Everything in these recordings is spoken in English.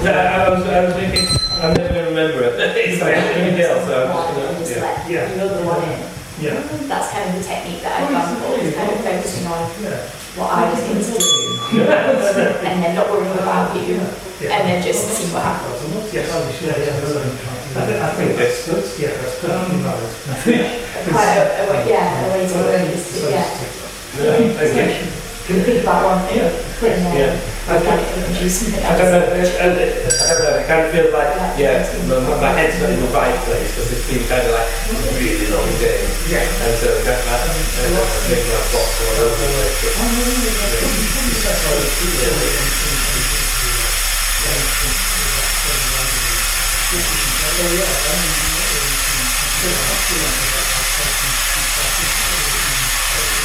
I was thinking, I'm never going to remember it. It's like anything else, so I'm just going to, Yeah. Another one in. Yeah. That's kind of the technique that I've gone for, is kind of focusing on Yeah. what I was going to do, and then not worrying about you, and then just see what happens. Yes. I think that's good. Yeah, that's perfectly valid. Quite a way to work is to, okay. think about one thing, and then Yeah. organically produce something I don't know, else. I kind of feel like, my head's not in the right place because it's been kind of like a really long day. Yeah. And so that's making our box all over the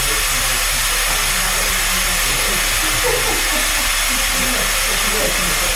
place.